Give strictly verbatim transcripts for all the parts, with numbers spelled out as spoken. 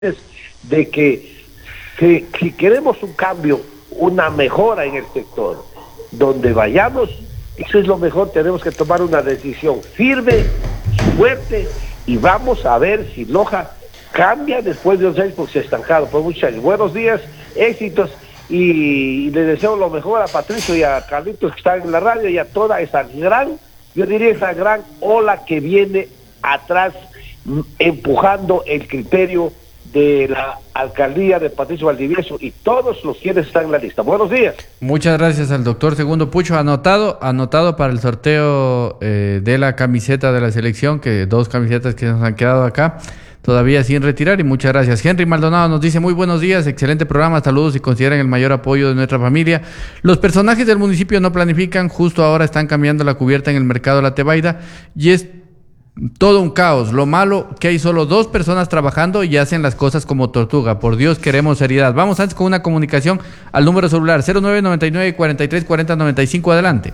de que si, si queremos un cambio, una mejora en el sector, donde vayamos, eso es lo mejor, tenemos que tomar una decisión firme, fuerte, y vamos a ver si Loja cambia después de dos años porque se ha estancado. Pues muchas gracias. Buenos días, éxitos, y, y les deseo lo mejor a Patricio y a Carlitos que están en la radio y a toda esa gran, yo diría esa gran ola que viene atrás empujando el criterio de la alcaldía de Patricio Valdivieso y todos los quienes están en la lista. Buenos días. Muchas gracias al doctor Segundo Pucho. Anotado, anotado para el sorteo eh, de la camiseta de la selección, que dos camisetas que nos han quedado acá, todavía sin retirar, y muchas gracias. Henry Maldonado nos dice: muy buenos días, excelente programa, saludos y consideran el mayor apoyo de nuestra familia. Los personajes del municipio no planifican, justo ahora están cambiando la cubierta en el mercado La Tebaida y es todo un caos. Lo malo que hay solo dos personas trabajando y hacen las cosas como tortuga. Por Dios, queremos seriedad. Vamos antes con una comunicación al número celular cero nueve noventa y nueve, cuarenta y tres, cuarenta, noventa y cinco. Adelante.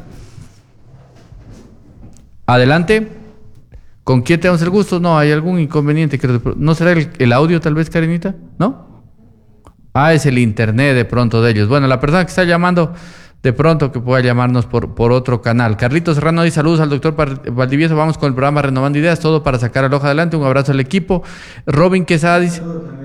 Adelante. ¿Con quién tenemos el gusto? No, hay algún inconveniente. ¿No será el, el audio tal vez, Karenita? ¿No? Ah, es el internet de pronto de ellos. Bueno, la persona que está llamando, de pronto que pueda llamarnos por, por otro canal. Carlitos Serrano dice: saludos al doctor Valdivieso, vamos con el programa Renovando Ideas, todo para sacar a Loja adelante. Un abrazo al equipo. Robin Quesada dice: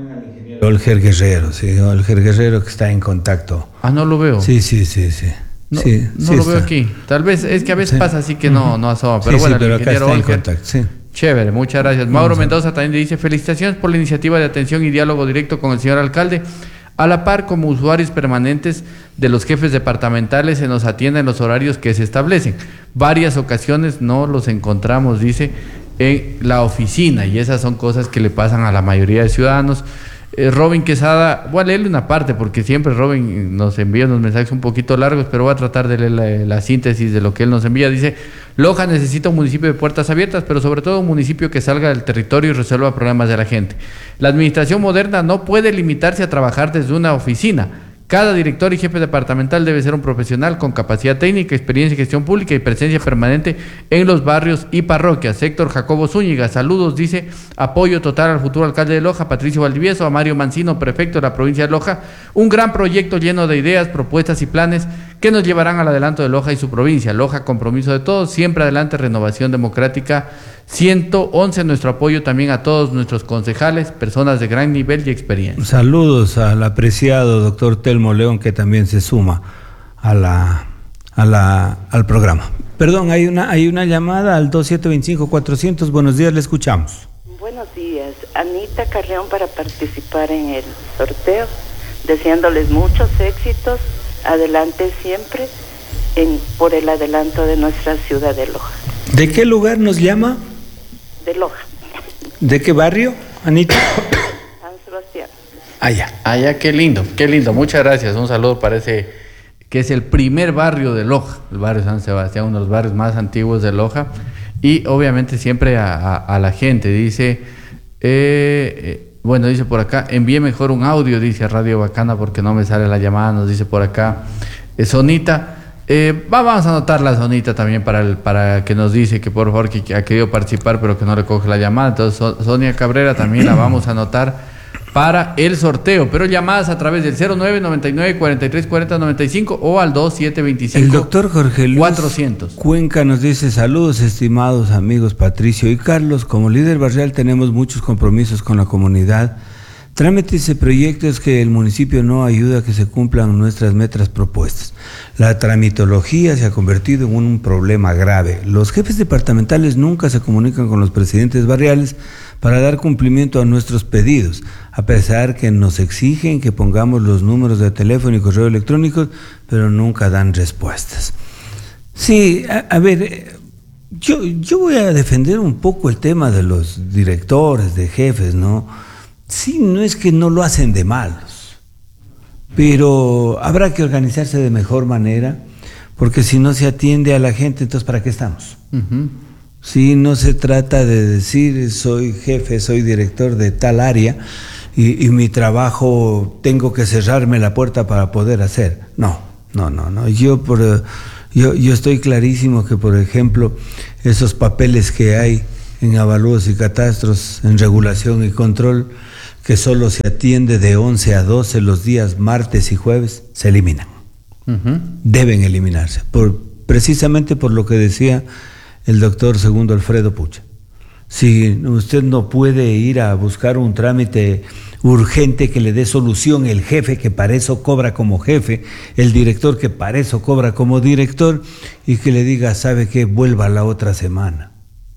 Olger Guerrero, sí, Olger Guerrero que está en contacto. Ah, no lo veo. Sí, sí, sí, sí. No, sí, no sí lo está. veo aquí. Tal vez, es que a veces sí. pasa así que no, no asoma. Pero sí, bueno, sí, pero el acá ingeniero está en Olger, contacto, sí. Chévere, muchas gracias. Mauro Mendoza también dice: felicitaciones por la iniciativa de atención y diálogo directo con el señor alcalde. A la par, como usuarios permanentes de los jefes departamentales, se nos atiende en los horarios que se establecen. Varias ocasiones no los encontramos, dice, en la oficina, y esas son cosas que le pasan a la mayoría de ciudadanos. Eh, Robin Quesada, voy a leerle una parte porque siempre Robin nos envía unos mensajes un poquito largos, pero voy a tratar de leer la, la síntesis de lo que él nos envía. Dice: Loja necesita un municipio de puertas abiertas, pero sobre todo un municipio que salga del territorio y resuelva problemas de la gente. La administración moderna no puede limitarse a trabajar desde una oficina. Cada director y jefe departamental debe ser un profesional con capacidad técnica, experiencia en gestión pública y presencia permanente en los barrios y parroquias. Héctor Jacobo Zúñiga, saludos, dice: apoyo total al futuro alcalde de Loja, Patricio Valdivieso. A Mario Mancino, prefecto de la provincia de Loja, un gran proyecto lleno de ideas, propuestas y planes que nos llevarán al adelanto de Loja y su provincia. Loja, compromiso de todos, siempre adelante, renovación democrática. ciento once, nuestro apoyo también a todos nuestros concejales, personas de gran nivel y experiencia. Saludos al apreciado doctor Telmo León, que también se suma a la, a la, al programa. Perdón, hay una, hay una llamada al dos siete dos cinco, cuatrocientos. Buenos días, le escuchamos. Buenos días, Anita Carreón para participar en el sorteo, deseándoles muchos éxitos, adelante siempre en, por el adelanto de nuestra ciudad de Loja. ¿De qué lugar nos llama? De Loja. ¿De qué barrio, Anita? San Sebastián. Allá, allá, qué lindo, qué lindo, muchas gracias. Un saludo, parece que es el primer barrio de Loja, el barrio San Sebastián, uno de los barrios más antiguos de Loja, y obviamente siempre a, a, a la gente. Dice, eh, eh, bueno, dice por acá: envíe mejor un audio, dice, a Radio Bacana, porque no me sale la llamada, nos dice por acá eh, Sonita. Eh, vamos a anotar la Sonita también para el, para que nos dice que por favor que, que ha querido participar pero que no le coge la llamada. Entonces so, Sonia Cabrera también la vamos a anotar para el sorteo, pero llamadas a través del cero nueve noventa y nueve, cuarenta y tres, cuarenta, noventa y cinco o al dos siete dos cinco. El doctor Jorge Luis cuatrocientos. Cuenca nos dice: saludos estimados amigos Patricio y Carlos, como líder barrial tenemos muchos compromisos con la comunidad. Trámites y proyectos que el municipio no ayuda a que se cumplan nuestras metas propuestas. La tramitología se ha convertido en un problema grave. Los jefes departamentales nunca se comunican con los presidentes barriales para dar cumplimiento a nuestros pedidos, a pesar que nos exigen que pongamos los números de teléfono y correo electrónico, pero nunca dan respuestas. Sí, a, a ver, yo, yo voy a defender un poco el tema de los directores, de jefes, ¿no? Sí, no es que no lo hacen de malos, pero habrá que organizarse de mejor manera, porque si no se atiende a la gente, entonces ¿para qué estamos? Uh-huh. Si no se trata de decir soy jefe, soy director de tal área y, y mi trabajo tengo que cerrarme la puerta para poder hacer. No, no, no, no. Yo, por, yo, yo estoy clarísimo que, por ejemplo, esos papeles que hay en avalúos y catastros, en regulación y control, que solo se atiende de once a doce los días martes y jueves, se eliminan. Uh-huh. Deben eliminarse, por, precisamente por lo que decía el doctor Segundo Alfredo Pucha. Si usted no puede ir a buscar un trámite urgente que le dé solución el jefe, que para eso cobra como jefe, el director, que para eso cobra como director, y que le diga, ¿sabe qué? Vuelva la otra semana.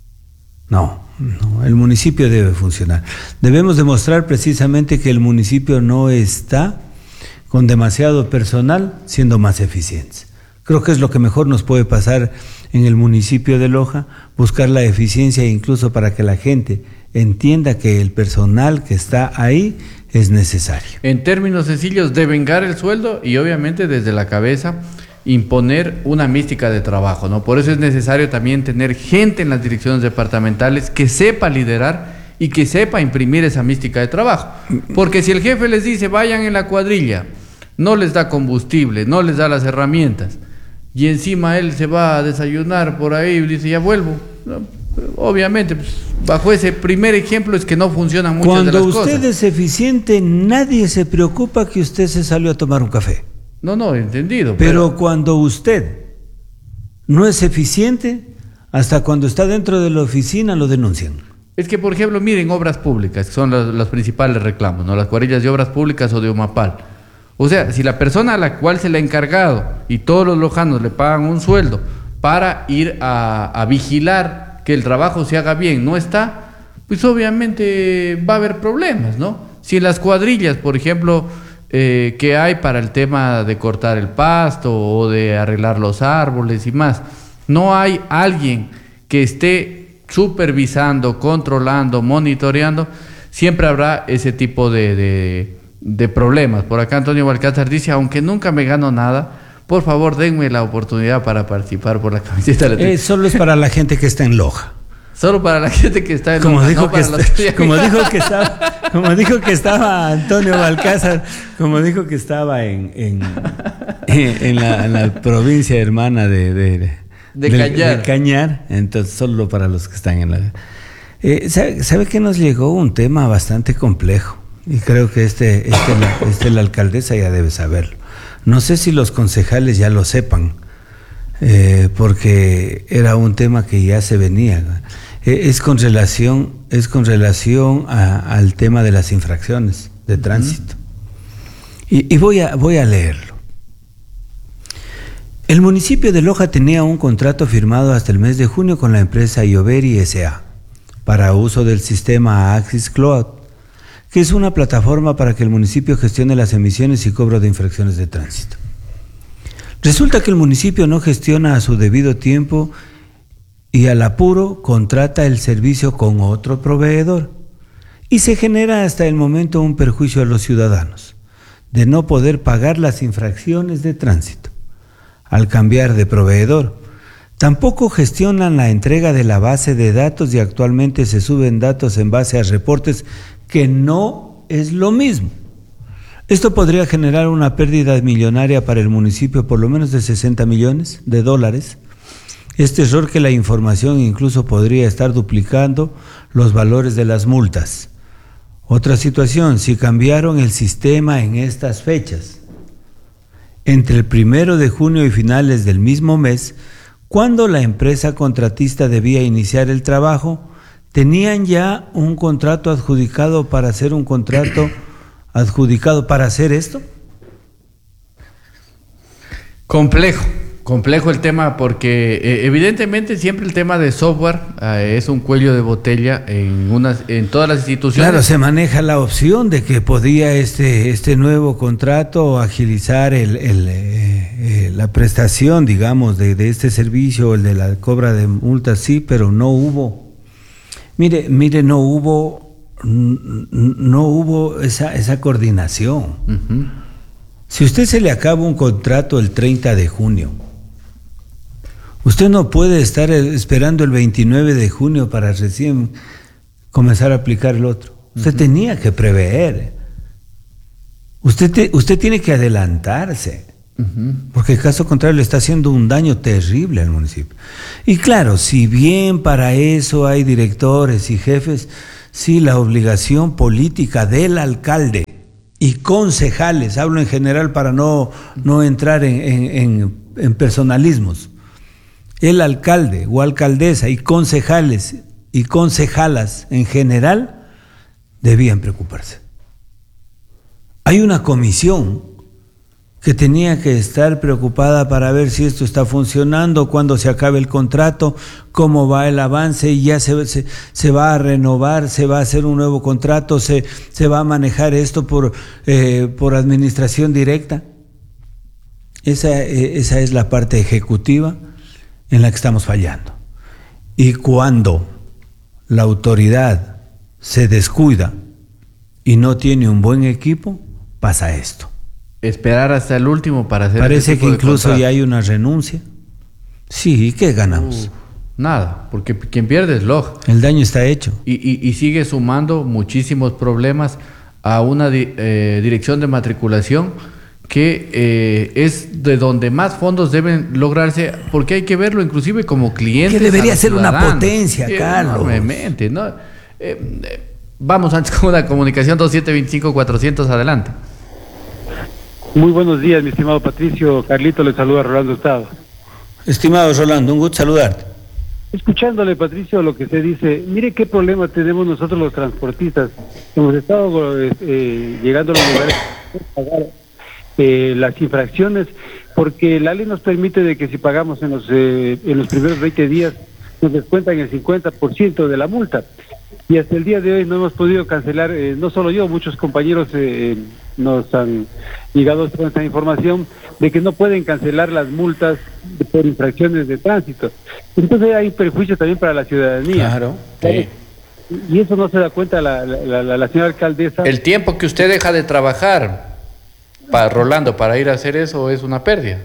No, no, el municipio debe funcionar. Debemos demostrar precisamente que el municipio no está con demasiado personal siendo más eficientes. Creo que es lo que mejor nos puede pasar en el municipio de Loja, buscar la eficiencia incluso para que la gente entienda que el personal que está ahí es necesario. En términos sencillos, devengar el sueldo y obviamente desde la cabeza imponer una mística de trabajo, ¿no? Por eso es necesario también tener gente en las direcciones departamentales que sepa liderar y que sepa imprimir esa mística de trabajo. Porque si el jefe les dice, vayan en la cuadrilla, no les da combustible, no les da las herramientas, y encima él se va a desayunar por ahí y dice, ya vuelvo. No, obviamente, pues, bajo ese primer ejemplo es que no funcionan muchas Cuando de las cosas. Cuando usted es eficiente, nadie se preocupa que usted se salió a tomar un café. No, no, entendido. Pero, pero cuando usted no es eficiente, hasta cuando está dentro de la oficina lo denuncian. Es que, por ejemplo, miren, obras públicas, que son los, los principales reclamos, ¿no? Las cuadrillas de obras públicas o de OMAPAL. O sea, si la persona a la cual se le ha encargado y todos los lojanos le pagan un sueldo para ir a, a vigilar que el trabajo se haga bien, no está, pues obviamente va a haber problemas, ¿no? Si en las cuadrillas, por ejemplo, eh, que hay para el tema de cortar el pasto o de arreglar los árboles y más, no hay alguien que esté supervisando, controlando, monitoreando, siempre habrá ese tipo de... de de problemas. Por acá Antonio Balcázar dice, aunque nunca me gano nada, por favor denme la oportunidad para participar por la camiseta de la eh, Solo es para la gente que está en Loja. Solo para la gente que está en como Loja, dijo no que para está, los... como dijo que estaba como dijo que estaba Antonio Balcázar, como dijo que estaba en en, en, la, en la provincia hermana de de, de, de, de, Cañar. de Cañar, entonces solo para los que están en la... Eh, ¿sabe, ¿Sabe que nos llegó un tema bastante complejo? Y creo que este, este, este la alcaldesa ya debe saberlo. No sé si los concejales ya lo sepan, eh, porque era un tema que ya se venía. Eh, es con relación, es con relación a, al tema de las infracciones de tránsito. Uh-huh. Y, y voy a, voy a leerlo. El municipio de Loja tenía un contrato firmado hasta el mes de junio con la empresa Ioveri S A para uso del sistema Axis Cloud, que es una plataforma para que el municipio gestione las emisiones y cobro de infracciones de tránsito. Resulta que el municipio no gestiona a su debido tiempo y al apuro contrata el servicio con otro proveedor y se genera hasta el momento un perjuicio a los ciudadanos de no poder pagar las infracciones de tránsito al cambiar de proveedor. Tampoco gestionan la entrega de la base de datos y actualmente se suben datos en base a reportes que no es lo mismo. Esto podría generar una pérdida millonaria para el municipio, por lo menos de sesenta millones de dólares. Este error que la información incluso podría estar duplicando los valores de las multas. Otra situación, si cambiaron el sistema en estas fechas, entre el primero de junio y finales del mismo mes, cuando la empresa contratista debía iniciar el trabajo, ¿tenían ya un contrato adjudicado para hacer un contrato adjudicado para hacer esto? Complejo, complejo el tema porque eh, evidentemente siempre el tema de software eh, es un cuello de botella en unas, en todas las instituciones. Claro, se maneja la opción de que podía este, este nuevo contrato agilizar el, el, eh, eh, la prestación, digamos, de, de este servicio, el de la cobra de multas, sí, pero no hubo. Mire, mire, no hubo, no hubo esa, esa coordinación. Uh-huh. Si usted se le acaba un contrato el treinta de junio, usted no puede estar esperando el veintinueve de junio para recién comenzar a aplicar el otro. Usted uh-huh. tenía que prever. Usted, te, usted tiene que adelantarse. Uh-huh. Porque en caso contrario le está haciendo un daño terrible al municipio. Y claro, si bien para eso hay directores y jefes, sí, la obligación política del alcalde y concejales, hablo en general para no, no entrar en, en, en, en personalismos, el alcalde o alcaldesa y concejales y concejalas en general debían preocuparse. Hay una comisión que tenía que estar preocupada para ver si esto está funcionando, cuándo se acabe el contrato, cómo va el avance, y ya se, se, se va a renovar, se va a hacer un nuevo contrato, se, se va a manejar esto por, eh, por administración directa. Esa, eh, esa es la parte ejecutiva en la que estamos fallando. Y cuando la autoridad se descuida y no tiene un buen equipo, pasa esto. Esperar hasta el último para hacer. Parece que incluso ya hay una renuncia. Sí, ¿y qué ganamos? Uh, nada, porque quien pierde es Loj. El daño está hecho. Y, y, y sigue sumando muchísimos problemas a una di, eh, dirección de matriculación que eh, es de donde más fondos deben lograrse, porque hay que verlo inclusive como clientes. Que debería ser una potencia, Carlos. Enormemente, ¿no? Eh, eh, vamos antes con una comunicación dos siete dos cinco cuatrocientos, adelante. Muy buenos días, mi estimado Patricio. Carlito le saluda a Rolando Hurtado. Estimado Rolando, un gusto saludarte. Escuchándole, Patricio, lo que se dice, mire qué problema tenemos nosotros los transportistas. Hemos estado eh, llegando a los lugares para pagar eh, las infracciones, porque la ley nos permite de que si pagamos en los, eh, en los primeros veinte días, nos descuentan el cincuenta por ciento de la multa. Y hasta el día de hoy no hemos podido cancelar, eh, no solo yo, muchos compañeros eh, nos han llegado con esta información de que no pueden cancelar las multas de, por infracciones de tránsito. Entonces hay perjuicio también para la ciudadanía. Claro. Sí. Y eso no se da cuenta la, la, la, la señora alcaldesa. El tiempo que usted deja de trabajar, para Rolando, para ir a hacer eso es una pérdida.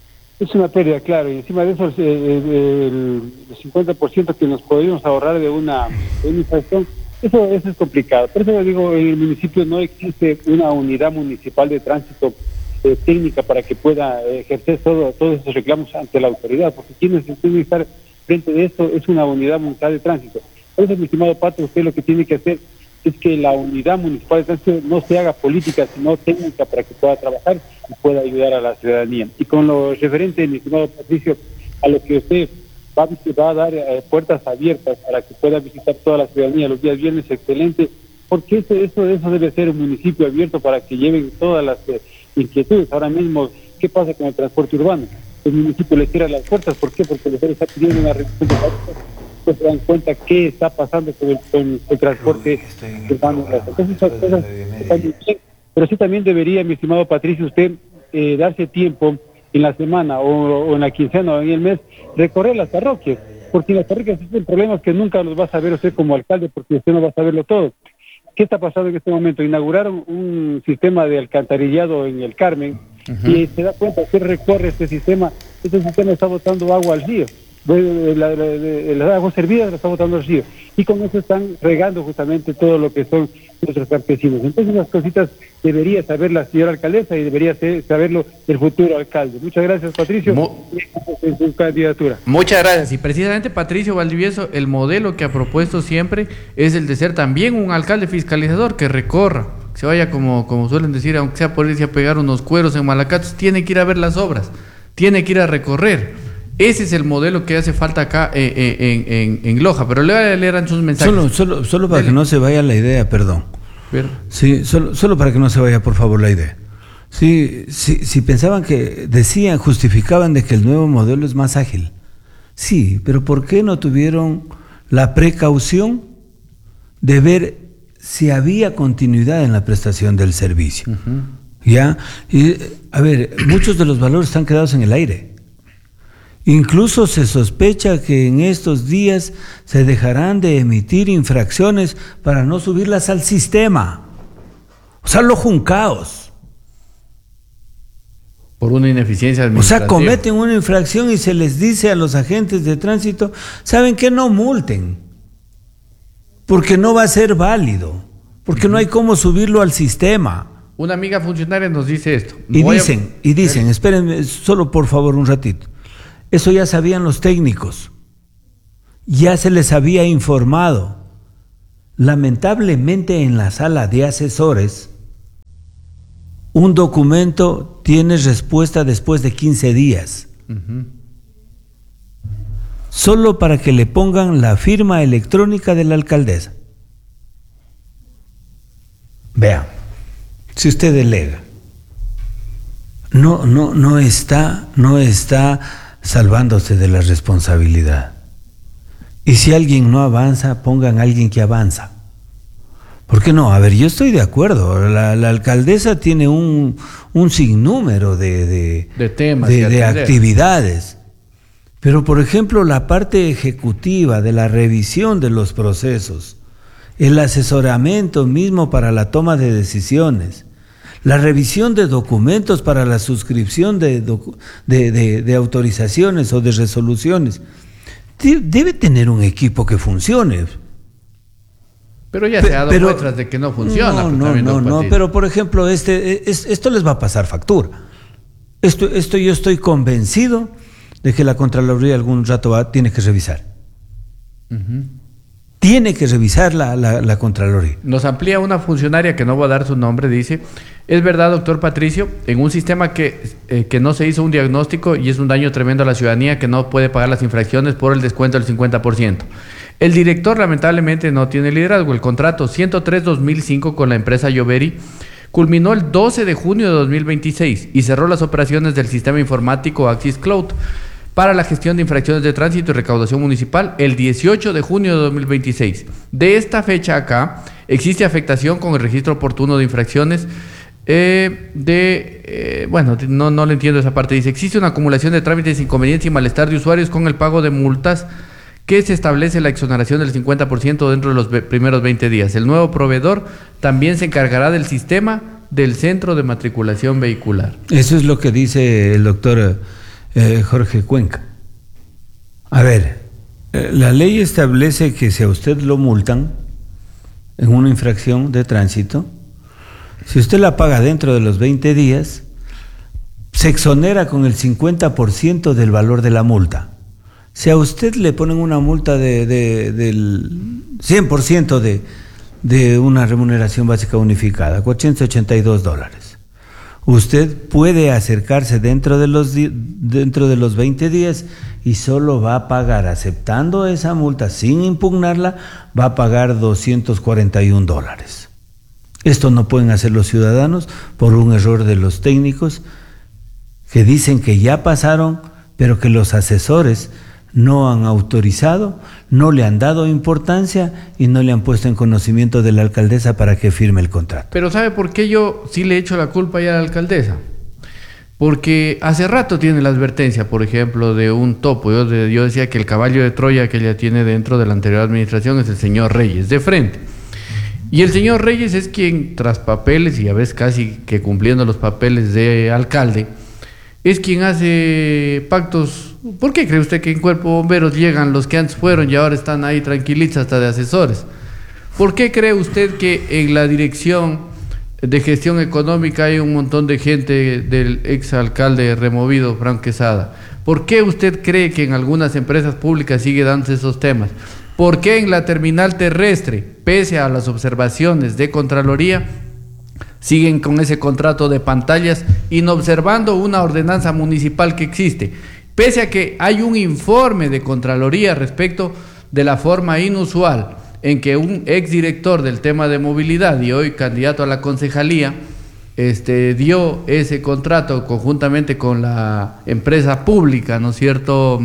Es una pérdida, claro, y encima de eso eh, eh, el, el cincuenta por ciento que nos podríamos ahorrar de una, de una infracción, eso, eso es complicado. Por eso digo, en el municipio no existe una unidad municipal de tránsito eh, técnica para que pueda ejercer todo, todos esos reclamos ante la autoridad, porque quienes tienen que estar frente de esto es una unidad municipal de tránsito. Por eso, mi estimado Pato, usted lo que tiene que hacer es que la unidad municipal de tránsito no se haga política, sino técnica, para que pueda trabajar y pueda ayudar a la ciudadanía. Y con lo referente, mi estimado Patricio, a lo que usted va, va a dar eh, puertas abiertas para que pueda visitar toda la ciudadanía los días viernes, excelente, porque eso, eso, eso debe ser un municipio abierto para que lleven todas las eh, inquietudes. Ahora mismo, ¿qué pasa con el transporte urbano? El municipio le cierra las puertas, ¿por qué? Porque le está pidiendo una reducción de tarifas. Se dan cuenta qué está pasando con el, con el transporte urbano. Entonces, esas cosas están muy bien, pero sí también debería, mi estimado Patricio, usted eh, darse tiempo en la semana o, o en la quincena o en el mes, recorrer las parroquias, porque en las parroquias existen problemas que nunca los va a saber usted como alcalde, porque usted no va a saberlo todo. ¿Qué está pasando en este momento? Inauguraron un sistema de alcantarillado en el Carmen, uh-huh. y se da cuenta que recorre este sistema, este sistema está botando agua al río. De la, de, de las aguas servidas la está botando al río, y con eso están regando justamente todo lo que son nuestros campesinos. Entonces las cositas debería saber la señora alcaldesa y debería ser, saberlo el futuro alcalde. Muchas gracias, Patricio, Mu en su candidatura. Muchas gracias. Y precisamente, Patricio Valdivieso, el modelo que ha propuesto siempre es el de ser también un alcalde fiscalizador que recorra, que se vaya, como, como suelen decir, aunque sea por irse a pegar unos cueros en Malacates, tiene que ir a ver las obras, tiene que ir a recorrer. Ese es el modelo que hace falta acá eh, eh, en, en, en Loja, pero le voy a leer sus mensajes. Solo, solo, solo para Dele. que no se vaya la idea, perdón. Pero, sí, solo, solo para que no se vaya, por favor, la idea. Sí, sí, si pensaban que, decían, justificaban de que el nuevo modelo es más ágil. Sí, pero ¿por qué no tuvieron la precaución de ver si había continuidad en la prestación del servicio? Uh-huh. ¿Ya? Y, a ver, muchos de los valores están quedados en el aire. Incluso se sospecha que en estos días se dejarán de emitir infracciones para no subirlas al sistema. O sea, lo juncaos. Por una ineficiencia administrativa. O sea, cometen una infracción y se les dice a los agentes de tránsito, ¿saben qué? No multen, porque no va a ser válido, porque uh-huh. no hay cómo subirlo al sistema. Una amiga funcionaria nos dice esto. Y dicen, a... y dicen, espérenme, solo por favor un ratito. Eso ya sabían los técnicos, ya se les había informado, Lamentablemente en la sala de asesores, un documento tiene respuesta después de quince días. Uh-huh. Solo para que le pongan la firma electrónica de la alcaldesa. Vean, si usted delega, no, no, no está, no está salvándose de la responsabilidad. Y si alguien no avanza, pongan a alguien que avanza. ¿Por qué no? A ver, yo estoy de acuerdo. La, la alcaldesa tiene un, un sinnúmero de, de, de temas, de, de actividades. Pero, por ejemplo, la parte ejecutiva de la revisión de los procesos, el asesoramiento mismo para la toma de decisiones, la revisión de documentos para la suscripción de, docu- de, de, de autorizaciones o de resoluciones, debe tener un equipo que funcione. Pero ya se ha dado pero, muestras de que no funciona. No, no, no, no, pero por ejemplo, este, es, esto les va a pasar factura. Esto, esto yo estoy convencido de que la Contraloría algún rato va, tiene que revisar. Uh-huh. Tiene que revisar la, la, la Contraloría. Nos amplía una funcionaria que no voy a dar su nombre, dice: es verdad, doctor Patricio, en un sistema que, eh, que no se hizo un diagnóstico y es un daño tremendo a la ciudadanía que no puede pagar las infracciones por el descuento del cincuenta por ciento. El director lamentablemente no tiene liderazgo. El contrato ciento tres guión dos mil cinco con la empresa Lloveri culminó el doce de junio de dos mil veintiséis y cerró las operaciones del sistema informático Axis Cloud para la gestión de infracciones de tránsito y recaudación municipal el dieciocho de junio de dos mil veintiséis. De esta fecha acá existe afectación con el registro oportuno de infracciones eh, de, eh, bueno, no, no le entiendo esa parte. Dice: existe una acumulación de trámites, inconveniencia y malestar de usuarios con el pago de multas que se establece la exoneración del cincuenta por ciento dentro de los ve- primeros veinte días. El nuevo proveedor también se encargará del sistema del centro de matriculación vehicular. Eso es lo que dice el doctor eh, Jorge Cuenca. A ver, eh, la ley establece que si a usted lo multan en una infracción de tránsito, si usted la paga dentro de los veinte días, se exonera con el cincuenta por ciento del valor de la multa. Si a usted le ponen una multa de, de, del cien por ciento de, de una remuneración básica unificada, cuatrocientos ochenta y dos dólares, usted puede acercarse dentro de los, dentro de los veinte días y solo va a pagar, aceptando esa multa sin impugnarla, va a pagar doscientos cuarenta y un dólares. Esto no pueden hacer los ciudadanos por un error de los técnicos que dicen que ya pasaron, pero que los asesores no han autorizado, no le han dado importancia y no le han puesto en conocimiento de la alcaldesa para que firme el contrato. Pero ¿sabe por qué yo sí le echo la culpa ya a la alcaldesa? Porque hace rato tiene la advertencia, por ejemplo, de un topo. Yo, de, yo decía que el caballo de Troya que ella tiene dentro de la anterior administración es el señor Reyes, de frente. Y el señor Reyes es quien, tras papeles, y a veces casi que cumpliendo los papeles de alcalde, es quien hace pactos. ¿Por qué cree usted que en Cuerpo de Bomberos llegan los que antes fueron y ahora están ahí tranquilitos hasta de asesores? ¿Por qué cree usted que en la dirección de gestión económica hay un montón de gente del exalcalde removido, Frank Quesada? ¿Por qué usted cree que en algunas empresas públicas sigue dándose esos temas? ¿Por qué en la terminal terrestre, pese a las observaciones de Contraloría, siguen con ese contrato de pantallas y no observando una ordenanza municipal que existe? Pese a que hay un informe de Contraloría respecto de la forma inusual en que un exdirector del tema de movilidad y hoy candidato a la concejalía este, dio ese contrato conjuntamente con la empresa pública, ¿no es cierto?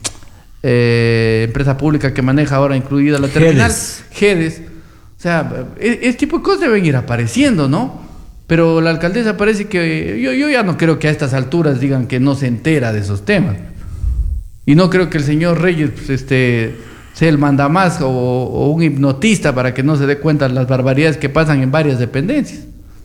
Eh, empresa pública que maneja ahora incluida la terminal, Gedes. O sea, este tipo de cosas deben ir apareciendo, ¿no? Pero la alcaldesa parece que, yo, yo ya no creo que a estas alturas digan que no se entera de esos temas. Y no creo que el señor Reyes pues, este, sea el mandamás o, o un hipnotista para que no se dé cuenta de las barbaridades que pasan en varias dependencias.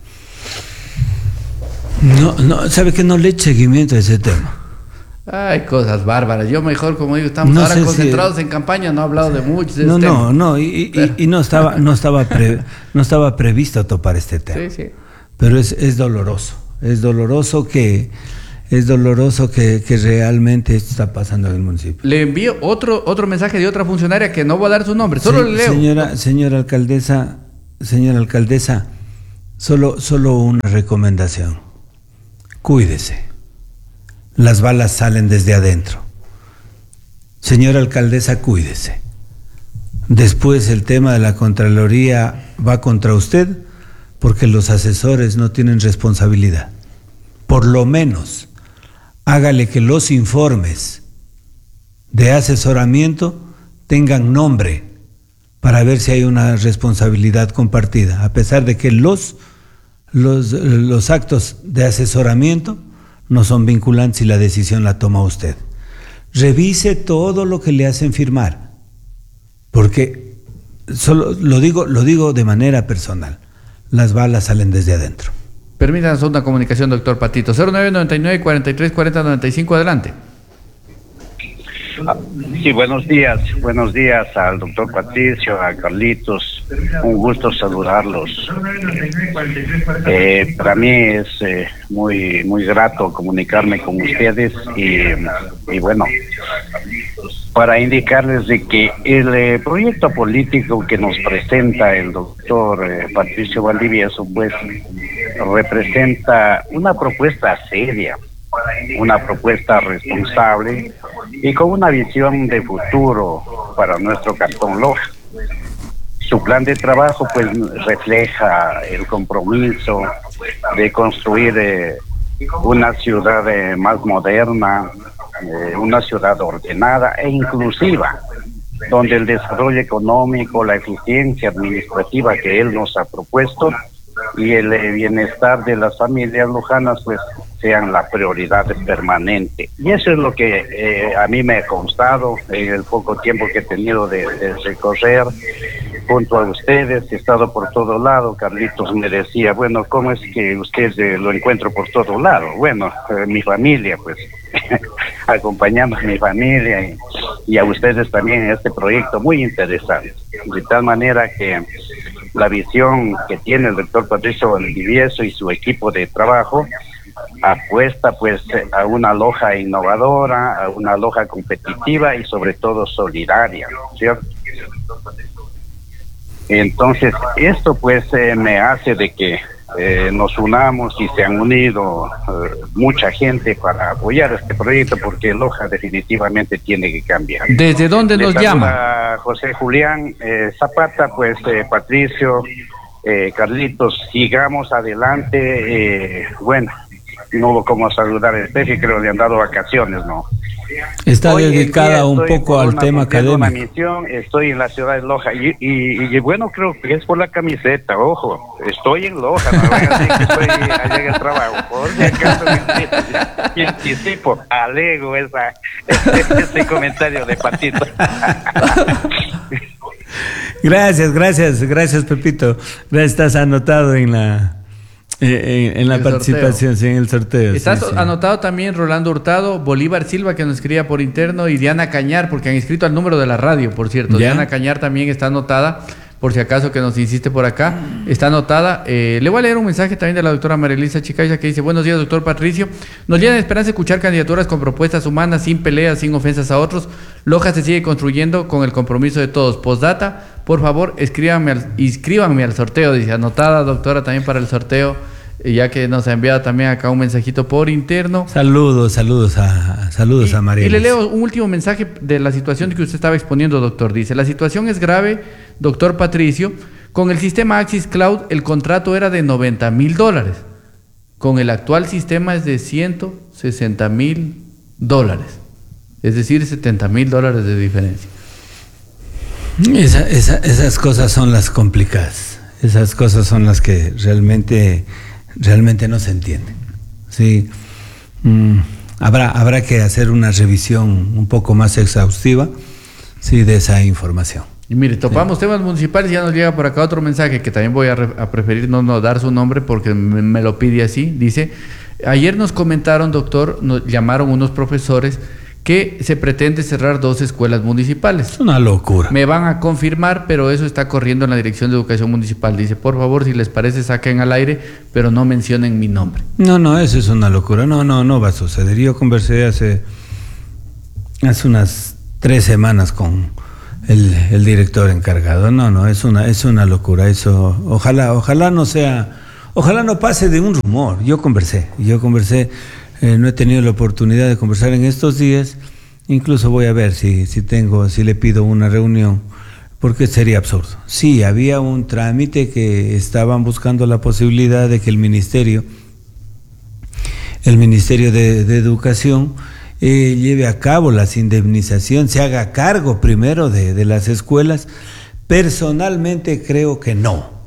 No, no, sabe que no le eche seguimiento a ese tema. Hay cosas bárbaras. Yo mejor, como digo, estamos no ahora concentrados si... en campaña, no he hablado de muchos de No, este no, tema. no, y, Pero... y, y no estaba, no estaba, pre, no estaba previsto topar este tema. Sí, sí. Pero es, es doloroso, es doloroso que es doloroso que, que realmente esto está pasando en el municipio. Le envío otro, otro mensaje de otra funcionaria que no voy a dar su nombre, solo Se, le leo. Señora, señora alcaldesa, señora alcaldesa, solo, solo una recomendación. Cuídese. Las balas salen desde adentro. Señora alcaldesa, cuídese. Después el tema de la Contraloría va contra usted porque los asesores no tienen responsabilidad. Por lo menos, hágale que los informes de asesoramiento tengan nombre para ver si hay una responsabilidad compartida, a pesar de que los, los, los actos de asesoramiento no son vinculantes y la decisión la toma usted. Revise todo lo que le hacen firmar, porque solo lo digo, lo digo de manera personal, las balas salen desde adentro. Permítanos una comunicación, doctor Patito. cero nueve noventa y nueve, cuarenta y tres, cuarenta, noventa y cinco, adelante. Sí, buenos días. Buenos días al doctor Patricio, a Carlitos. Un gusto saludarlos. Eh, para mí es eh, muy muy grato comunicarme con ustedes y, y bueno, para indicarles de que el eh, proyecto político que nos presenta el doctor eh, Patricio Valdivieso, pues representa una propuesta seria, una propuesta responsable y con una visión de futuro para nuestro Cantón Loja. Su plan de trabajo pues refleja el compromiso de construir eh, una ciudad eh, más moderna, eh, una ciudad ordenada e inclusiva, donde el desarrollo económico, la eficiencia administrativa que él nos ha propuesto y el eh, bienestar de las familias lojanas pues sean la prioridad permanente. Y eso es lo que eh, a mí me ha constado en el poco tiempo que he tenido de, de recorrer junto a ustedes. He estado por todo lado. Carlitos me decía, bueno, ¿cómo es que usted eh, lo encuentro por todo lado? Bueno, eh, mi familia, pues, acompañando a mi familia y, y a ustedes también en este proyecto muy interesante. De tal manera que la visión que tiene el doctor Patricio Valdivieso y su equipo de trabajo apuesta pues a una Loja innovadora, a una Loja competitiva y sobre todo solidaria, ¿cierto? Entonces esto pues eh, me hace de que eh, nos unamos y se han unido eh, mucha gente para apoyar este proyecto, porque Loja definitivamente tiene que cambiar. ¿Desde dónde nos llama? José Julián eh, Zapata, pues eh, Patricio, eh, Carlitos, sigamos adelante. Eh, bueno, no hubo como saludar a Steffi, creo que le han dado vacaciones, ¿no? Está Hoy dedicada un poco al tema académico. Una misión, estoy en la ciudad de Loja y, y, y bueno, creo que es por la camiseta, ojo, estoy en Loja, no voy a decir que estoy allá en el trabajo, por si acaso me anticipo, alego esa, ese, ese comentario de Patito. Gracias, gracias, gracias Pepito, estás anotado en la... En, en la el participación, sorteo. Sí, en el sorteo. Está sí, sí. anotado también Rolando Hurtado, Bolívar Silva, que nos escribía por interno, y Diana Cañar, porque han escrito al número de la radio, por cierto. ¿Ya? Diana Cañar también está anotada, por si acaso que nos insiste por acá. Está anotada. Eh, le voy a leer un mensaje también de la doctora Marilisa Chicaiza, que dice: buenos días, doctor Patricio. Nos llena de esperanza escuchar candidaturas con propuestas humanas, sin peleas, sin ofensas a otros. Loja se sigue construyendo con el compromiso de todos. Postdata, por favor, escríbanme al, inscríbanme al sorteo, dice. Anotada, doctora, también para el sorteo, ya que nos ha enviado también acá un mensajito por interno. Saludos, saludos a saludos y, a María. Y le leo un último mensaje de la situación que usted estaba exponiendo, doctor. Dice: la situación es grave, doctor Patricio. Con el sistema Axis Cloud el contrato era de noventa mil dólares. Con el actual sistema es de ciento sesenta mil dólares. Es decir, setenta mil dólares de diferencia. Esa, esa, esas cosas son las complicadas. Esas cosas son las que realmente, realmente no se entienden. Sí, mm, habrá, habrá que hacer una revisión un poco más exhaustiva, sí, de esa información. Y mire, topamos sí. temas municipales, ya nos llega por acá otro mensaje que también voy a, re, a preferir no, no dar su nombre porque me, me lo pide así. Dice: ayer nos comentaron, doctor, nos llamaron unos profesores que se pretende cerrar dos escuelas municipales. Es una locura. Me van a confirmar, pero eso está corriendo en la Dirección de Educación Municipal. Dice, por favor, si les parece, saquen al aire, pero no mencionen mi nombre. No, no, eso es una locura. No, no, no va a suceder. Yo conversé hace, hace unas tres semanas con el, el director encargado. No, no, es una, es una locura. Eso, ojalá, ojalá no sea, ojalá no pase de un rumor. Yo conversé, yo conversé. Eh, no he tenido la oportunidad de conversar en estos días, incluso voy a ver si, si tengo, si le pido una reunión, porque sería absurdo. Sí, había un trámite que estaban buscando la posibilidad de que el Ministerio, el Ministerio de, de Educación, eh, lleve a cabo las indemnizaciones, se haga cargo primero de, de las escuelas. Personalmente creo que no.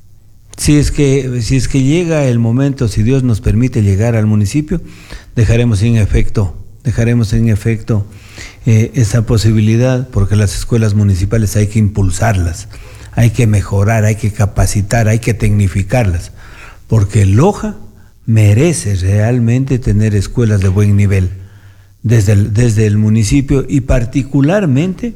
Si es que, si es que llega el momento, si Dios nos permite llegar al municipio, dejaremos sin efecto, dejaremos sin efecto eh, esa posibilidad, porque las escuelas municipales hay que impulsarlas, hay que mejorar, hay que capacitar, hay que tecnificarlas, porque Loja merece realmente tener escuelas de buen nivel, desde el, desde el municipio y particularmente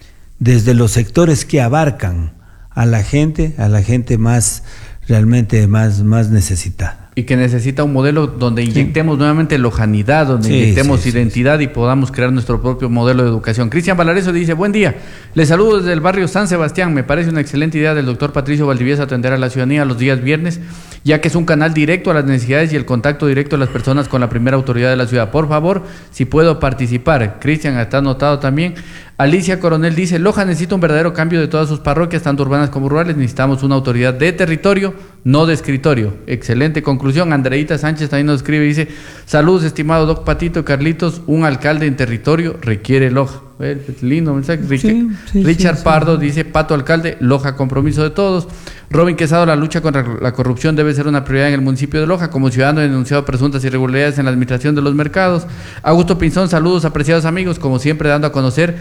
desde los sectores que abarcan a la gente, a la gente más realmente más, más necesitada. Y que necesita un modelo donde inyectemos sí. nuevamente lojanidad, donde sí, inyectemos sí, identidad sí, sí. y podamos crear nuestro propio modelo de educación. Cristian Valareso dice, buen día, les saludo desde el barrio San Sebastián. Me parece una excelente idea del doctor Patricio Valdivieso atender a la ciudadanía los días viernes, ya que es un canal directo a las necesidades y el contacto directo de las personas con la primera autoridad de la ciudad. Por favor, si puedo participar. Cristian, está anotado también. Alicia Coronel dice, Loja necesita un verdadero cambio de todas sus parroquias, tanto urbanas como rurales. Necesitamos una autoridad de territorio, no de escritorio. Excelente conclusión. Andreita Sánchez también nos escribe y dice, saludos estimado Doc Patito, Carlitos, un alcalde en territorio requiere Loja. Eh, lindo mensaje. Richard, sí, sí, Richard sí, Pardo sí. dice, Pato alcalde, Loja compromiso de todos. Robin Quesado, la lucha contra la corrupción debe ser una prioridad en el municipio de Loja. Como ciudadano he denunciado presuntas irregularidades en la administración de los mercados. Augusto Pinzón, saludos apreciados amigos, como siempre dando a conocer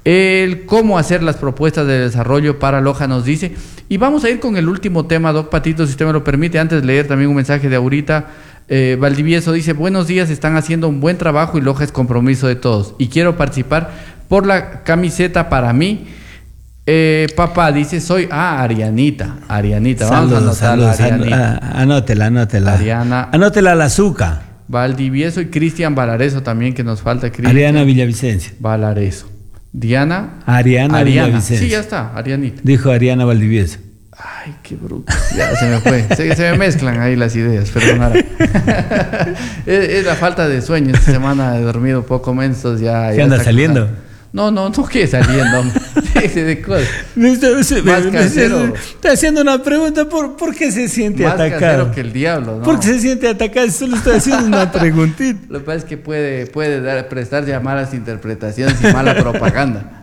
el cómo hacer las propuestas de desarrollo para Loja, nos dice. Y vamos a ir con el último tema, Doc Patito, si usted me lo permite, antes de leer también un mensaje de Aurita eh, Valdivieso. Dice, buenos días, están haciendo un buen trabajo y Loja es compromiso de todos. Y quiero participar por la camiseta para mí. Eh, papá, dice, soy, ah, Arianita, Arianita, vamos saludos, a anotar saludos, Arianita. An anótela, anótela. Ariana. Anótela al azúcar. Valdivieso y Cristian Valareso también, que nos falta. Cristian. Ariana Villavicencio. Valareso. Diana. Ariana, Ariana Villavicencio. Sí, ya está, Arianita. Dijo Ariana Valdivieso. Ay, qué bruto. Ya se me fue. Se, se me mezclan ahí las ideas, perdonará. es, es la falta de sueño. Esta semana he dormido poco menos, ya. ¿Qué anda saliendo? Cosa. No, no, no, ¿qué saliendo? de cosas. Más casero. Está haciendo una pregunta, ¿por, ¿por qué se siente Más atacado? Más casero que el diablo, ¿no? ¿Por qué se siente atacado? Solo estoy haciendo una preguntita. Lo que pasa es que puede, puede dar, prestar ya malas interpretaciones y mala propaganda.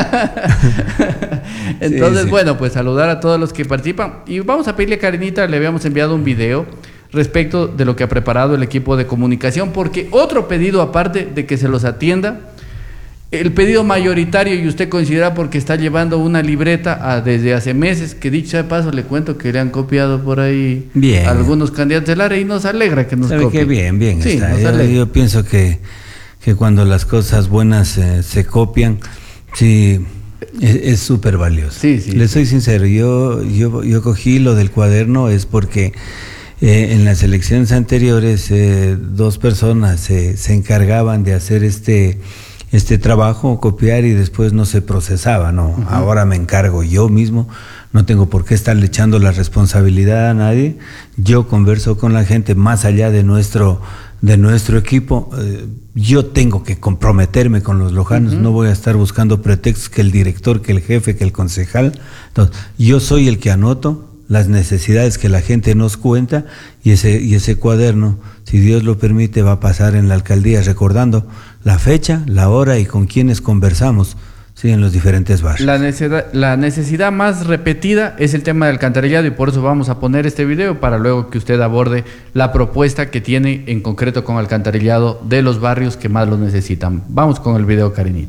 Entonces, sí, sí. bueno, pues saludar a todos los que participan. Y vamos a pedirle a Karinita, le habíamos enviado un video respecto de lo que ha preparado el equipo de comunicación, porque otro pedido aparte de que se los atienda, el pedido mayoritario, y usted considera porque está llevando una libreta a, desde hace meses, que dicho de paso le cuento que le han copiado por ahí bien. algunos candidatos del área y nos alegra que nos ¿Sabe copien. Qué bien, bien sí, está. Yo, yo pienso que, que cuando las cosas buenas eh, se copian, sí, es súper valioso. Sí, sí, le sí. soy sincero, yo, yo, yo cogí lo del cuaderno es porque eh, en las elecciones anteriores eh, dos personas eh, se encargaban de hacer este... este trabajo, copiar y después no se procesaba, no, uh-huh. Ahora me encargo yo mismo, no tengo por qué estarle echando la responsabilidad a nadie, yo converso con la gente más allá de nuestro, de nuestro equipo, eh, yo tengo que comprometerme con los lojanos, uh-huh. No voy a estar buscando pretextos que el director, que el jefe, que el concejal, entonces, yo soy el que anoto las necesidades que la gente nos cuenta y ese, y ese cuaderno, si Dios lo permite, va a pasar en la alcaldía recordando la fecha, la hora y con quienes conversamos, sí, en los diferentes barrios. La necesidad, la necesidad más repetida es el tema del alcantarillado y por eso vamos a poner este video para luego que usted aborde la propuesta que tiene en concreto con alcantarillado de los barrios que más lo necesitan. Vamos con el video, Karinita.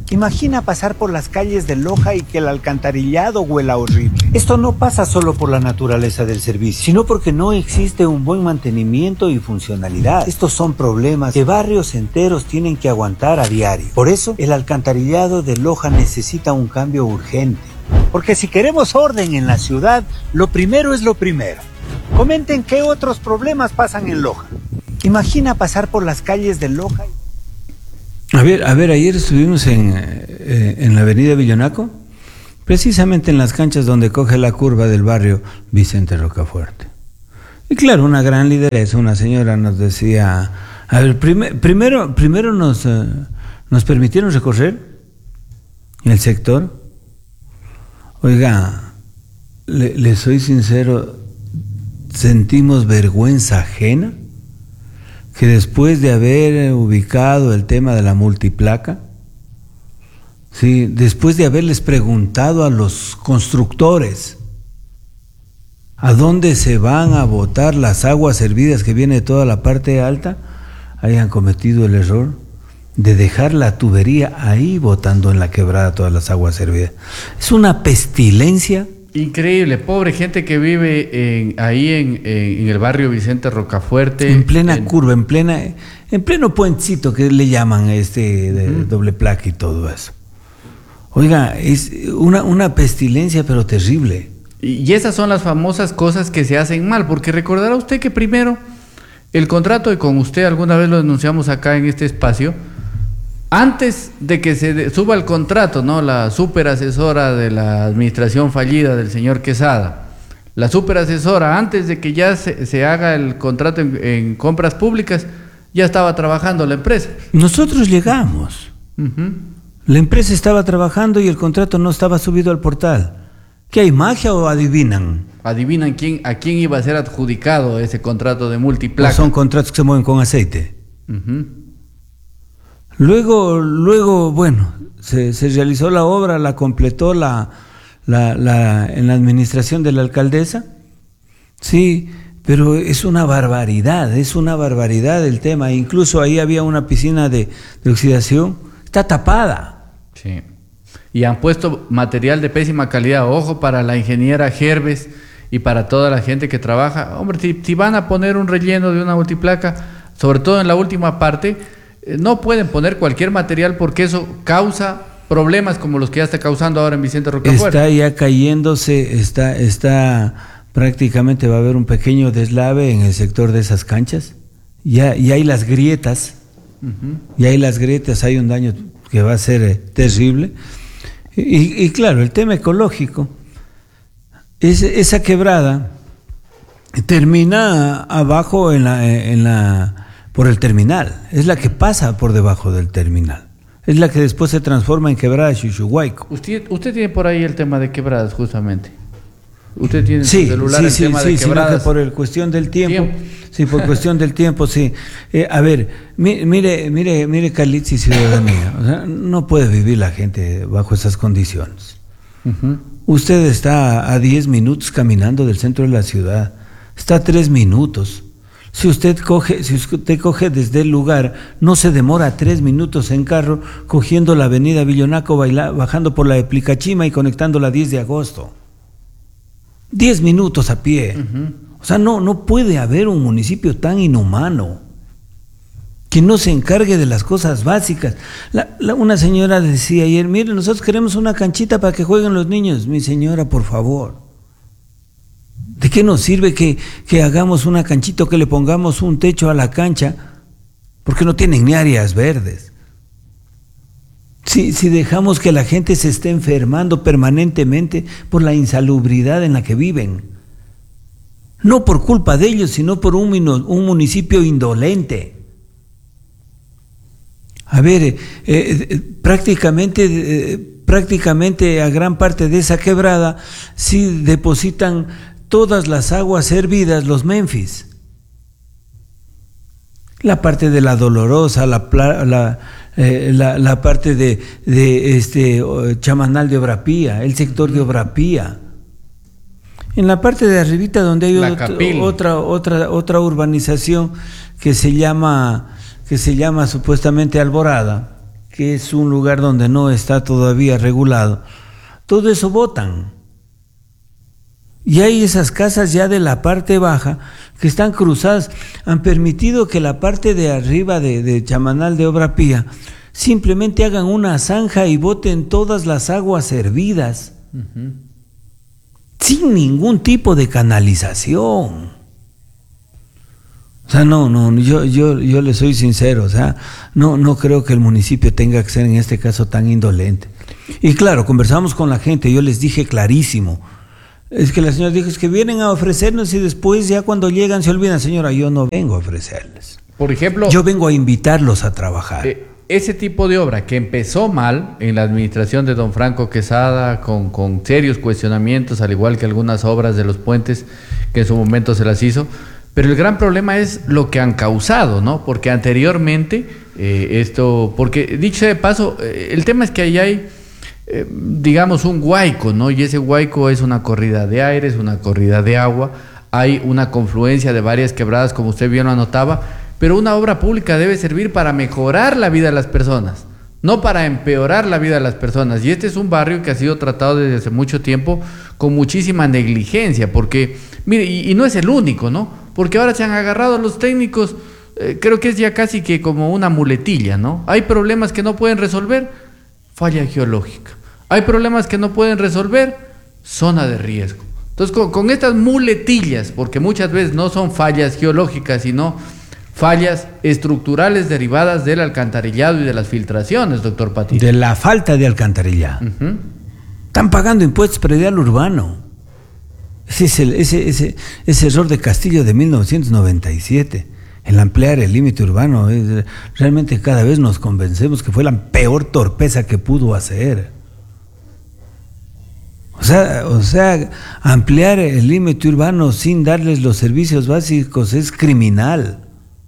Imagina pasar por las calles de Loja y que el alcantarillado huela horrible. Esto no pasa solo por la naturaleza del servicio, sino porque no existe un buen mantenimiento y funcionalidad. Estos son problemas que barrios enteros tienen que aguantar a diario. Por eso, el alcantarillado de Loja necesita un cambio urgente. Porque si queremos orden en la ciudad, lo primero es lo primero. Comenten qué otros problemas pasan en Loja. Imagina pasar por las calles de Loja y... A ver, a ver, ayer estuvimos en, eh, en la avenida Villonaco, precisamente en las canchas donde coge la curva del barrio Vicente Rocafuerte. Y claro, una gran lideresa, una señora nos decía, a ver, prime, primero, primero nos, eh, nos permitieron recorrer el sector. Oiga, le, le soy sincero, sentimos vergüenza ajena que después de haber ubicado el tema de la multiplaca, sí, después de haberles preguntado a los constructores a dónde se van a botar las aguas servidas que viene de toda la parte alta, hayan cometido el error de dejar la tubería ahí botando en la quebrada todas las aguas servidas. Es una pestilencia. Increíble, pobre gente que vive en, ahí en, en, en el barrio Vicente Rocafuerte. En plena en... curva, en plena, en pleno puentecito que le llaman este de uh-huh. doble placa y todo eso. Oiga, es una, una pestilencia pero terrible. Y, y esas son las famosas cosas que se hacen mal, porque recordará usted que primero el contrato, y con usted alguna vez lo denunciamos acá en este espacio, antes de que se de, suba el contrato, ¿no? La superasesora de la administración fallida del señor Quesada, la superasesora, antes de que ya se, se haga el contrato en, en compras públicas, ya estaba trabajando la empresa. Nosotros llegamos. Uh-huh. La empresa estaba trabajando y el contrato no estaba subido al portal. ¿Qué hay, magia o adivinan? Adivinan quién, a quién iba a ser adjudicado ese contrato de multiplaca. ¿O son contratos que se mueven con aceite? Uh-huh. Luego, luego, bueno, se, se realizó la obra, la completó la, la, la, en la administración de la alcaldesa, sí, pero es una barbaridad, es una barbaridad el tema. Incluso ahí había una piscina de, de oxidación, está tapada. Sí, y han puesto material de pésima calidad, ojo para la ingeniera Gerves y para toda la gente que trabaja. Hombre, si, si van a poner un relleno de una multiplaca, sobre todo en la última parte, no pueden poner cualquier material porque eso causa problemas como los que ya está causando ahora en Vicente Rocafuerte. Está ya cayéndose, está, está prácticamente va a haber un pequeño deslave en el sector de esas canchas. Ya, ya hay las grietas, uh-huh. ya hay las grietas, hay un daño que va a ser eh, terrible. Y, y claro, el tema ecológico, es, esa quebrada termina abajo en la, en la por el terminal, es la que pasa por debajo del terminal, es la que después se transforma en quebrada Chuchuhuayco. Usted, usted tiene por ahí el tema de quebradas, justamente. Usted tiene en sí, su celular sí, el sí, tema sí, de quebradas. Sí, que por el cuestión del tiempo, tiempo. sí, por cuestión del tiempo, sí. Eh, a ver, mi, mire, mire, mire, Calitzi, ciudadanía, o sea, no puede vivir la gente bajo esas condiciones. Uh-huh. Usted está a diez minutos caminando del centro de la ciudad, está a tres minutos. Si usted coge, si usted coge desde el lugar, no se demora tres minutos en carro cogiendo la avenida Villonaco, baila, bajando por la de Plicachima y conectando la diez de agosto. Diez minutos a pie. Uh-huh. O sea, no, no puede haber un municipio tan inhumano que no se encargue de las cosas básicas. La, la, una señora decía ayer, mire, nosotros queremos una canchita para que jueguen los niños. Mi señora, por favor. ¿De qué nos sirve que, que hagamos una canchita o que le pongamos un techo a la cancha? Porque no tienen ni áreas verdes. Si, si dejamos que la gente se esté enfermando permanentemente por la insalubridad en la que viven. No por culpa de ellos, sino por un, un municipio indolente. A ver, eh, eh, prácticamente, eh, prácticamente a gran parte de esa quebrada sí depositan todas las aguas hervidas los Memphis. La parte de la Dolorosa, la, la, eh, la, la parte de, de este Chamanal de Obrapía, el sector de Obrapía. En la parte de arribita donde hay otro, otra otra otra urbanización que se llama que se llama supuestamente Alborada, que es un lugar donde no está todavía regulado, todo eso botan. Y hay esas casas ya de la parte baja que están cruzadas, han permitido que la parte de arriba de, de Chamanal de Obra Pía simplemente hagan una zanja y boten todas las aguas hervidas, uh-huh, sin ningún tipo de canalización. O sea, no, no, yo, yo, yo le soy sincero, o sea, no, no creo que el municipio tenga que ser en este caso tan indolente. Y claro, conversamos con la gente, yo les dije clarísimo, es que la señora dijo, es que vienen a ofrecernos y después ya cuando llegan se olvidan. Señora, yo no vengo a ofrecerles. Por ejemplo, yo vengo a invitarlos a trabajar. Eh, ese tipo de obra que empezó mal en la administración de don Franco Quesada, con, con serios cuestionamientos, al igual que algunas obras de los puentes que en su momento se las hizo, pero el gran problema es lo que han causado, ¿no? Porque anteriormente, eh, esto, porque dicho de paso, eh, el tema es que ahí hay, eh, digamos, un huaico, ¿no? Y ese huaico es una corrida de aire, es una corrida de agua, hay una confluencia de varias quebradas, como usted bien lo anotaba, pero una obra pública debe servir para mejorar la vida de las personas, no para empeorar la vida de las personas. Y este es un barrio que ha sido tratado desde hace mucho tiempo con muchísima negligencia, porque, mire, y, y no es el único, ¿no? Porque ahora se han agarrado a los técnicos, eh, creo que es ya casi que como una muletilla, ¿no? Hay problemas que no pueden resolver, falla geológica. Hay problemas que no pueden resolver, zona de riesgo. Entonces, con, con estas muletillas, porque muchas veces no son fallas geológicas, sino fallas estructurales derivadas del alcantarillado y de las filtraciones, doctor Patiño. De la falta de alcantarillado. Uh-huh. Están pagando impuestos predial urbano. Ese es el, ese, ese, ese error de Castillo de mil novecientos noventa y siete, el ampliar el límite urbano. Es, realmente cada vez nos convencemos que fue la peor torpeza que pudo hacer. O sea, o sea, ampliar el límite urbano sin darles los servicios básicos es criminal.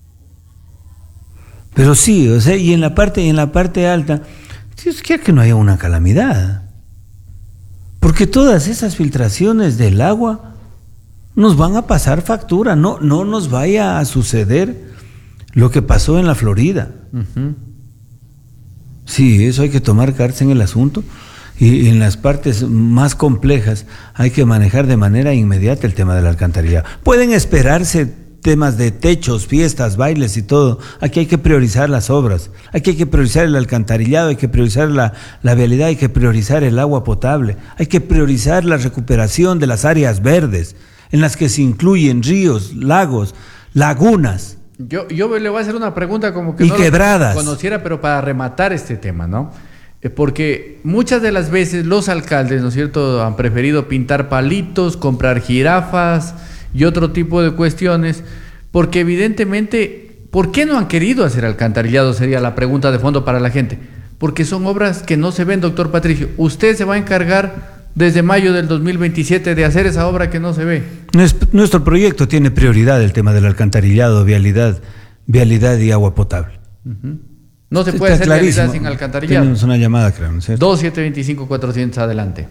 Pero sí, o sea, y en la parte, en la parte alta, Dios quiere que no haya una calamidad. Porque todas esas filtraciones del agua nos van a pasar factura, no, no nos vaya a suceder lo que pasó en la Florida. Uh-huh. Sí, eso hay que tomar cartas en el asunto. Y en las partes más complejas hay que manejar de manera inmediata el tema del alcantarillado. Pueden esperarse temas de techos, fiestas, bailes y todo. Aquí hay que priorizar las obras, aquí hay que priorizar el alcantarillado, hay que priorizar la, la vialidad, hay que priorizar el agua potable, hay que priorizar la recuperación de las áreas verdes, en las que se incluyen ríos, lagos, lagunas. Yo, yo le voy a hacer una pregunta como que y no quebradas. Lo conociera, pero para rematar este tema, ¿no? Porque muchas de las veces los alcaldes, ¿no es cierto?, han preferido pintar palitos, comprar jirafas y otro tipo de cuestiones, porque evidentemente, ¿por qué no han querido hacer alcantarillado? Sería la pregunta de fondo para la gente. Porque son obras que no se ven, doctor Patricio. Usted se va a encargar desde mayo del dos mil veintisiete de hacer esa obra que no se ve. Nuestro proyecto tiene prioridad el tema del alcantarillado, vialidad, vialidad y agua potable. Uh-huh. No se puede Está hacer clarísimo. vialidad sin alcantarillado. Tenemos una llamada, creo, ¿no es cierto? dos siete dos cinco cuatrocientos, adelante.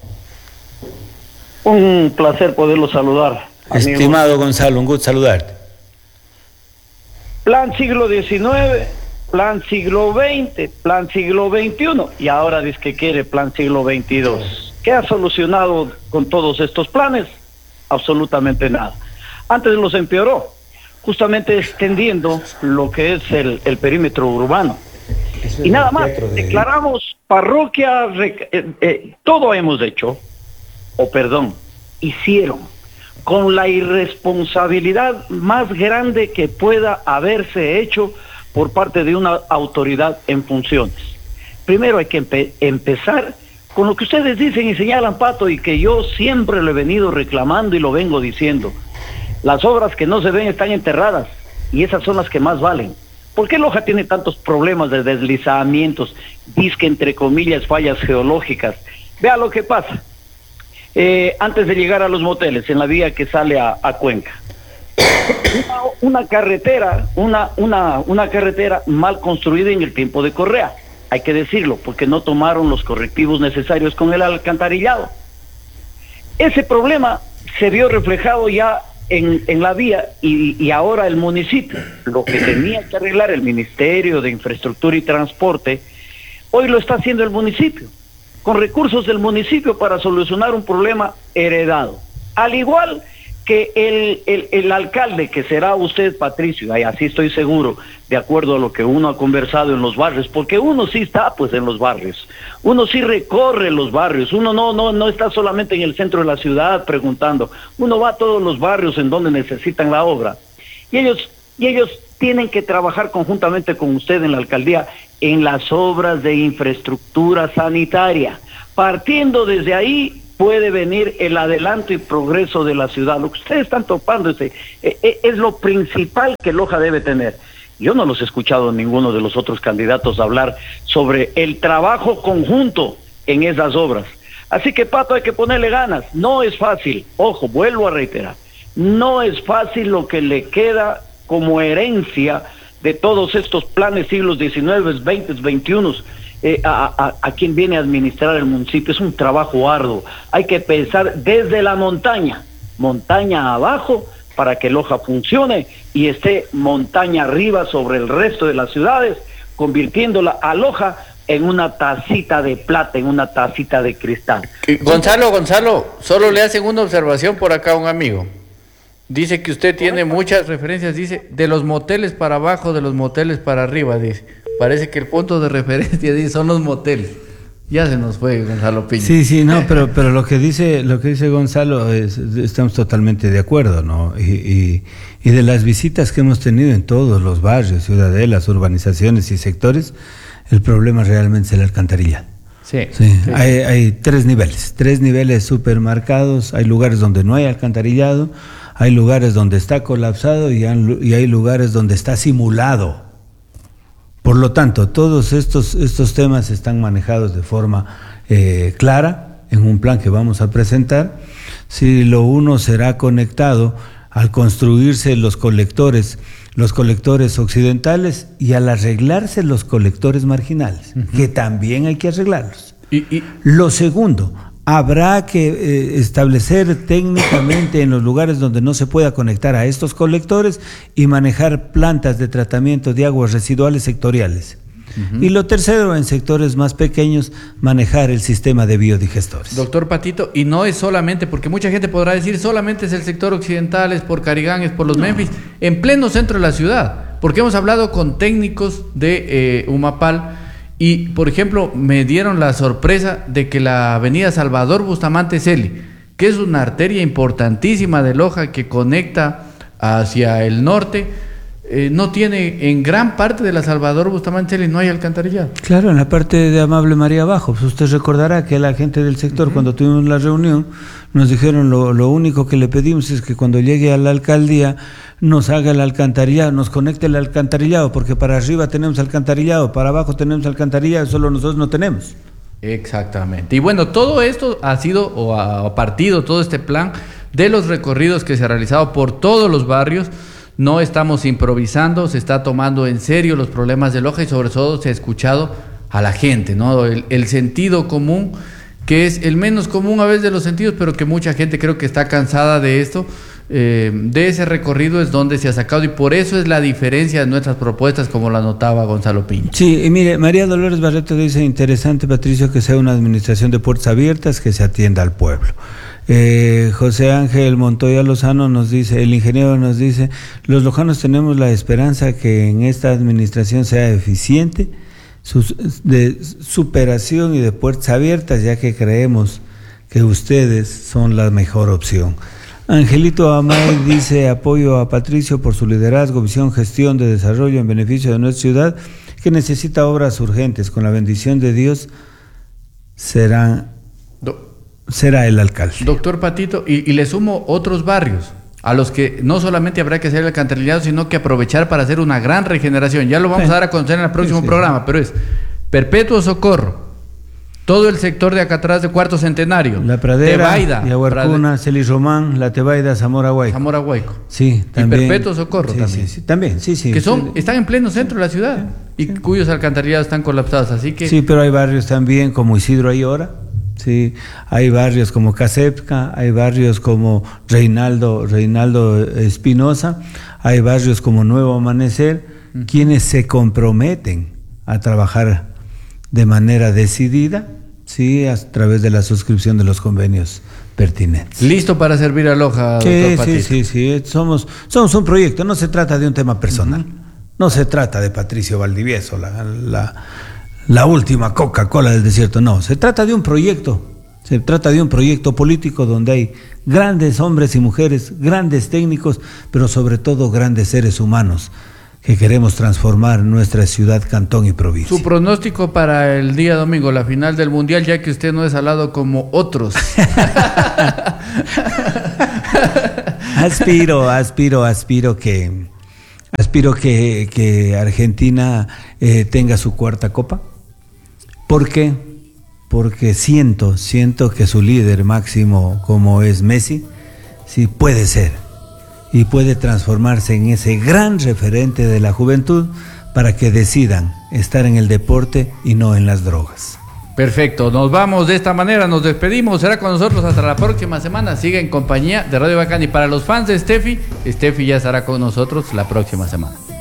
Un placer poderlo saludar. Estimado amigos. Gonzalo, un gusto saludarte. Plan siglo diecinueve, plan siglo veinte, plan siglo veintiuno y ahora dice que quiere plan siglo veintidós. ¿Qué ha solucionado con todos estos planes? Absolutamente nada. Antes los empeoró, justamente extendiendo lo que es el, el perímetro urbano. Y nada más, declaramos parroquia, rec- eh, eh, todo hemos hecho, o perdón, hicieron, con la irresponsabilidad más grande que pueda haberse hecho por parte de una autoridad en funciones. Primero hay que empe- empezar con lo que ustedes dicen y señalan, Pato, y que yo siempre lo he venido reclamando y lo vengo diciendo. Las obras que no se ven están enterradas y esas son las que más valen. ¿Por qué Loja tiene tantos problemas de deslizamientos, disque entre comillas fallas geológicas? Vea lo que pasa. Eh, antes de llegar a los moteles, en la vía que sale a, a Cuenca, una, una carretera, una, una, una carretera mal construida en el tiempo de Correa, hay que decirlo, porque no tomaron los correctivos necesarios con el alcantarillado. Ese problema se vio reflejado ya en, en la vía y, y ahora el municipio, lo que tenía que arreglar el Ministerio de Infraestructura y Transporte, Hoy lo está haciendo el municipio, con recursos del municipio para solucionar un problema heredado. Al igual que el, el, el alcalde, que será usted, Patricio, y así estoy seguro, de acuerdo a lo que uno ha conversado en los barrios, porque uno sí está pues en los barrios, uno sí recorre los barrios, uno no, no, no está solamente en el centro de la ciudad preguntando, uno va a todos los barrios en donde necesitan la obra, y ellos, y ellos tienen que trabajar conjuntamente con usted en la alcaldía en las obras de infraestructura sanitaria. Partiendo desde ahí puede venir el adelanto y progreso de la ciudad. Lo que ustedes están topando es, es lo principal que Loja debe tener. Yo no los he escuchado en ninguno de los otros candidatos hablar sobre el trabajo conjunto en esas obras. Así que, Pato, hay que ponerle ganas. No es fácil. Ojo, vuelvo a reiterar. No es fácil lo que le queda como herencia de todos estos planes siglos diecinueve, veinte, veintiuno. Eh, a, a, a quien viene a administrar el municipio. Es un trabajo arduo. Hay que pensar desde la montaña, montaña abajo, para que Loja funcione y esté montaña arriba sobre el resto de las ciudades, convirtiéndola a Loja en una tacita de plata, en una tacita de cristal. Gonzalo, Gonzalo, solo le hacen una observación por acá a un amigo. Dice que usted tiene muchas referencias, dice, de los moteles para abajo, de los moteles para arriba, dice. Parece que el punto de referencia dice, son los moteles. Ya se nos fue Gonzalo Piña. Sí, sí, no, pero pero lo que dice lo que dice Gonzalo es, estamos totalmente de acuerdo, ¿no? Y, y, y de las visitas que hemos tenido en todos los barrios, ciudadelas, urbanizaciones y sectores, el problema realmente es el alcantarillado. Sí, sí, sí. Hay, hay tres niveles, tres niveles supermarcados. Hay lugares donde no hay alcantarillado, hay lugares donde está colapsado y hay, y hay lugares donde está simulado. Por lo tanto, todos estos, estos temas están manejados de forma eh, clara en un plan que vamos a presentar. Si lo uno será conectado al construirse los colectores, los colectores occidentales y al arreglarse los colectores marginales, uh-huh. que también hay que arreglarlos. Y, y... Lo segundo, habrá que eh, establecer técnicamente en los lugares donde no se pueda conectar a estos colectores y manejar plantas de tratamiento de aguas residuales sectoriales. Uh-huh. Y lo tercero, en sectores más pequeños, manejar el sistema de biodigestores. Doctor Patito, y no es solamente, porque mucha gente podrá decir, solamente es el sector occidental, es por Carigán, es por los no. Memphis, en pleno centro de la ciudad, porque hemos hablado con técnicos de eh, Humapal. Y, por ejemplo, me dieron la sorpresa de que la avenida Salvador Bustamante Celi, que es una arteria importantísima de Loja que conecta hacia el norte, eh, no tiene, en gran parte de la Salvador Bustamante Celi no hay alcantarillado. Claro, en la parte de Amable María Abajo, pues usted recordará que la gente del sector, uh-huh. cuando tuvimos la reunión, nos dijeron lo, lo único que le pedimos es que cuando llegue a la alcaldía nos haga el alcantarillado, nos conecte el alcantarillado, porque para arriba tenemos alcantarillado, para abajo tenemos alcantarillado, solo nosotros no tenemos. Exactamente. Y bueno, todo esto ha sido, o ha partido, todo este plan de los recorridos que se ha realizado por todos los barrios. No estamos improvisando, se está tomando en serio los problemas de Loja y sobre todo se ha escuchado a la gente, ¿no? El, el sentido común, que es el menos común a veces de los sentidos, pero que mucha gente creo que está cansada de esto. Eh, de ese recorrido es donde se ha sacado y por eso es la diferencia de nuestras propuestas, como la notaba Gonzalo Piña. Sí, y mire, María Dolores Barreto dice, interesante, Patricio, que sea una administración de puertas abiertas, que se atienda al pueblo. Eh, José Ángel Montoya Lozano nos dice, el ingeniero nos dice, los lojanos tenemos la esperanza que en esta administración sea eficiente, sus, de superación y de puertas abiertas, ya que creemos que ustedes son la mejor opción. Angelito Amay dice, apoyo a Patricio por su liderazgo, visión, gestión de desarrollo en beneficio de nuestra ciudad, que necesita obras urgentes. Con la bendición de Dios será, Do- será el alcalde. Doctor Patito, y, y le sumo otros barrios, a los que no solamente habrá que hacer el alcantarillado, sino que aprovechar para hacer una gran regeneración. Ya lo vamos sí. a dar a conocer en el próximo sí, sí. programa, pero es Perpetuo Socorro, todo el sector de acá atrás de Cuarto Centenario, La Pradera, Tebaida, Yaguarcuna, Celis Román, La Tebaida, Zamora Huayco. Zamora Huayco. Sí, también. Y Perpetuo Socorro sí, también. Sí, sí, también, sí, sí. Que son, sí. están en pleno centro de la ciudad sí, y sí. cuyos alcantarillados están colapsados, así que... Sí, pero hay barrios también como Isidro Ayora, sí, hay barrios como Casepca, hay barrios como Reinaldo, Reinaldo Espinosa, hay barrios como Nuevo Amanecer, uh-huh. quienes se comprometen a trabajar de manera decidida, sí, a través de la suscripción de los convenios pertinentes. Listo para servir a Loja, Sí, doctor sí, Patito. sí, sí, somos, somos un proyecto, no se trata de un tema personal, uh-huh. No se trata de Patricio Valdivieso, la, la, la última Coca-Cola del desierto, no, se trata de un proyecto, se trata de un proyecto político donde hay grandes hombres y mujeres, grandes técnicos, pero sobre todo grandes seres humanos que queremos transformar nuestra ciudad, cantón y provincia. Su pronóstico para el día domingo, la final del Mundial, ya que usted no es alado como otros. aspiro, aspiro, aspiro que, aspiro que, que Argentina eh, tenga su cuarta copa. ¿Por qué? Porque siento, siento que su líder máximo, como es Messi, sí puede ser. Y puede transformarse en ese gran referente de la juventud para que decidan estar en el deporte y no en las drogas. Perfecto, nos vamos de esta manera, nos despedimos, será con nosotros hasta la próxima semana, sigue en compañía de Radio Bacán y para los fans de Steffi, Steffi ya estará con nosotros la próxima semana.